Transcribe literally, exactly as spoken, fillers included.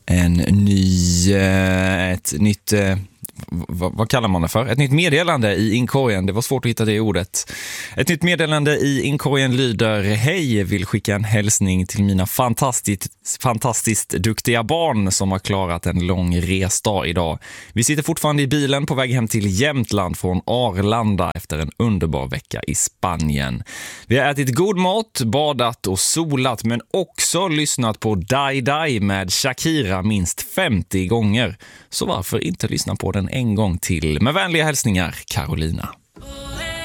en ny, ett nytt, vad, vad kallar man det för? Ett nytt meddelande i inkorgen. Det var svårt att hitta det ordet. Ett nytt meddelande i inkorgen lyder: hej, vill skicka en hälsning till mina fantastiskt, fantastiskt duktiga barn som har klarat en lång resdag idag. Vi sitter fortfarande i bilen på väg hem till Jämtland från Arlanda efter en underbar vecka i Spanien. Vi har ätit god mat, badat och solat, men också lyssnat på Die Die med Shakira minst femtio gånger. Så varför inte lyssna på den en gång till? Med vänliga hälsningar, Carolina.